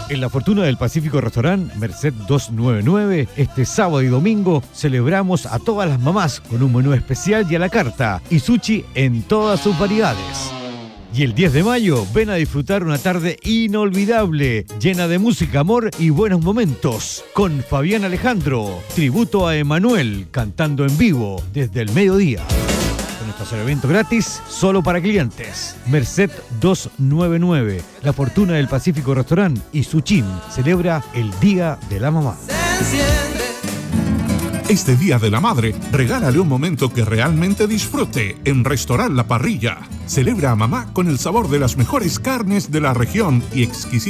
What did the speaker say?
En la Fortuna del Pacífico Restaurant, Merced 299, este sábado y domingo celebramos a todas las mamás con un menú especial y a la carta y sushi en todas sus variedades. Y el 10 de mayo, ven a disfrutar una tarde inolvidable, llena de música, amor y buenos momentos, con Fabián Alejandro, tributo a Emanuel, cantando en vivo desde el mediodía. Con estacionamiento gratis, solo para clientes. Merced 299, La Fortuna del Pacífico Restaurant y Suchín celebra el Día de la Mamá. Este Día de la Madre, regálale un momento que realmente disfrute en Restaurant La Parrilla. Celebra a mamá con el sabor de las mejores carnes de la región y exquisita